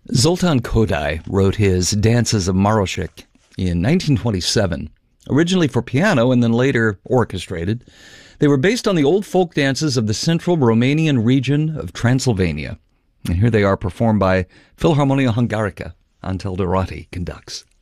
Zoltan Kodály wrote his Dances of Marošík in 1927, originally for piano and then later orchestrated. They were based on the old folk dances of the central Romanian region of Transylvania. And here they are performed by Philharmonia Hungarica. Antal Dorati conducts.